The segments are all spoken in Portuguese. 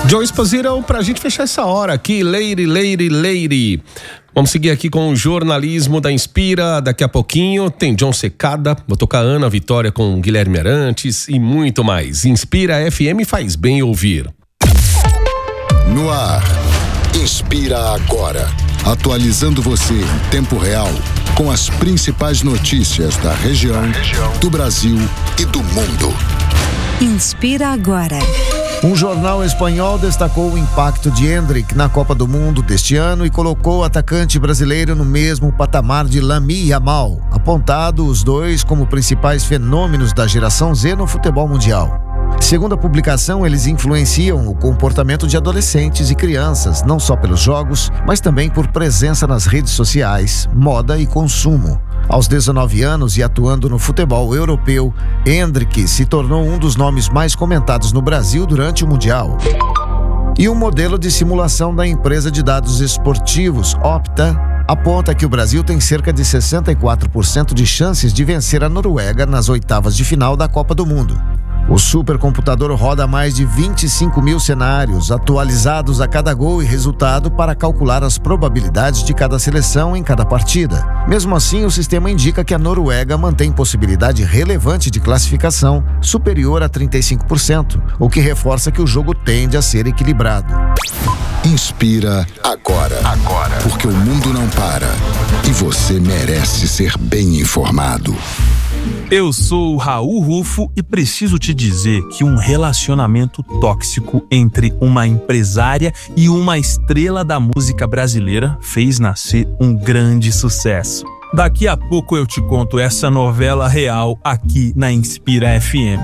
Joe Esposito pra gente fechar essa hora aqui, Lady. Vamos seguir aqui com o jornalismo da Inspira. Daqui a pouquinho tem John Secada, vou tocar Ana Vitória com Guilherme Arantes e muito mais. Inspira FM faz bem ouvir. No ar, Inspira agora. Atualizando você em tempo real com as principais notícias da região, do Brasil e do mundo. Inspira agora. Um jornal espanhol destacou o impacto de Endrick na Copa do Mundo deste ano e colocou o atacante brasileiro no mesmo patamar de Lamine Yamal, apontado os dois como principais fenômenos da geração Z no futebol mundial. Segundo a publicação, eles influenciam o comportamento de adolescentes e crianças, não só pelos jogos, mas também por presença nas redes sociais, moda e consumo. Aos 19 anos e atuando no futebol europeu, Endrick se tornou um dos nomes mais comentados no Brasil durante o Mundial. E um modelo de simulação da empresa de dados esportivos, Opta, aponta que o Brasil tem cerca de 64% de chances de vencer a Noruega nas oitavas de final da Copa do Mundo. O supercomputador roda mais de 25 mil cenários, atualizados a cada gol e resultado para calcular as probabilidades de cada seleção em cada partida. Mesmo assim, o sistema indica que a Noruega mantém possibilidade relevante de classificação, superior a 35%, o que reforça que o jogo tende a ser equilibrado. Inspira agora. Porque o mundo não para e você merece ser bem informado. Eu sou o Raul Rufo e preciso te dizer que um relacionamento tóxico entre uma empresária e uma estrela da música brasileira fez nascer um grande sucesso. Daqui a pouco eu te conto essa novela real aqui na Inspira FM.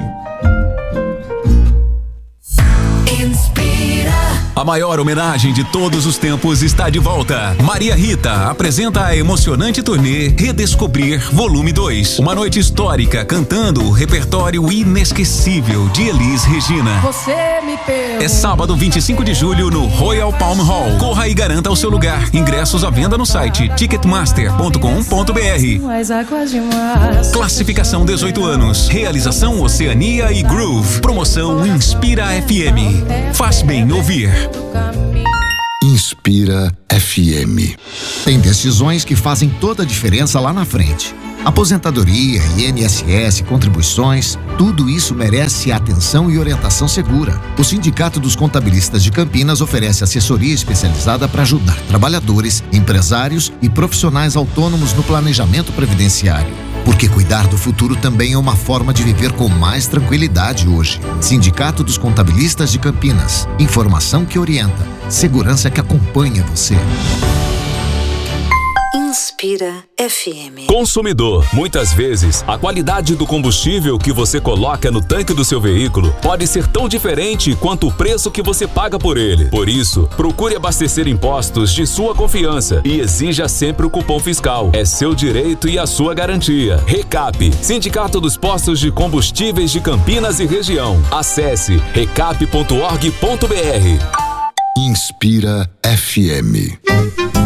A maior homenagem de todos os tempos está de volta. Maria Rita apresenta a emocionante turnê Redescobrir Volume 2. Uma noite histórica cantando o repertório inesquecível de Elis Regina. Você me pegou. É sábado 25 de julho no Royal Palm Hall. Corra e garanta o seu lugar. Ingressos à venda no site ticketmaster.com.br. Classificação 18 anos. Realização Oceania e Groove. Promoção Inspira FM. Faz bem ouvir. Inspira FM. Tem decisões que fazem toda a diferença lá na frente. Aposentadoria, INSS, contribuições, tudo isso merece atenção e orientação segura. O Sindicato dos Contabilistas de Campinas oferece assessoria especializada para ajudar trabalhadores, empresários e profissionais autônomos no planejamento previdenciário. Porque cuidar do futuro também é uma forma de viver com mais tranquilidade hoje. Sindicato dos Contabilistas de Campinas. Informação que orienta. Segurança que acompanha você. Inspira FM. Consumidor, muitas vezes a qualidade do combustível que você coloca no tanque do seu veículo pode ser tão diferente quanto o preço que você paga por ele. Por isso, procure abastecer em postos de sua confiança e exija sempre o cupom fiscal. É seu direito e a sua garantia. Recap, Sindicato dos Postos de Combustíveis de Campinas e Região. Acesse recap.org.br. Inspira FM.